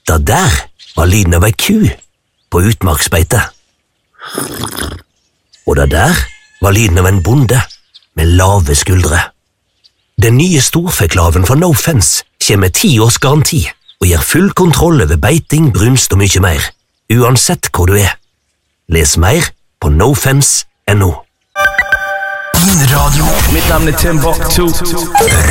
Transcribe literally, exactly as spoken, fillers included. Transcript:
Det der var lyden av ei ku på utmarksbeite. Og det der var lyden av en bonde med lave skuldre. Den nye storfeklaven fra No Fence kommer med ti års garanti og gir full kontroll over beiting, brunst og mye mer, uansett hvor du er. Les mer på nofence punktum no. Din radio. Mitt navn er Timbuktu.